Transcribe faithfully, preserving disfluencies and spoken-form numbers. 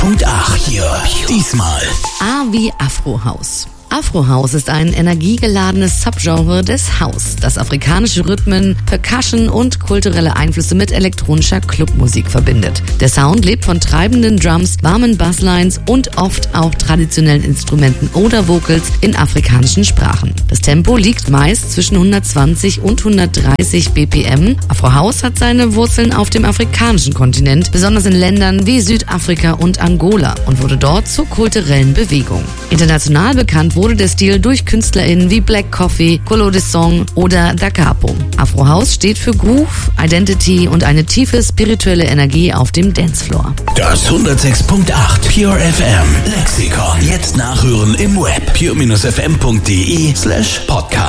Punkt acht. Pure. Diesmal A wie Afro House. Afro House ist ein energiegeladenes Subgenre des House, das afrikanische Rhythmen, Percussion und kulturelle Einflüsse mit elektronischer Clubmusik verbindet. Der Sound lebt von treibenden Drums, warmen Basslines und oft auch traditionellen Instrumenten oder Vocals in afrikanischen Sprachen. Das Tempo liegt meist zwischen hundertzwanzig und hundertdreißig B P M. Afro House hat seine Wurzeln auf dem afrikanischen Kontinent, besonders in Ländern wie Südafrika und Angola, und wurde dort zur kulturellen Bewegung. International bekannt wurde der Stil durch KünstlerInnen wie Black Coffee, Kolo de Song oder Da Capo. Afro House steht für Groove, Identity und eine tiefe spirituelle Energie auf dem Dancefloor. Das hundertsechs Punkt acht Pure F M Lexikon. Jetzt nachhören im Web pure Bindestrich f m punkt d e slash podcast.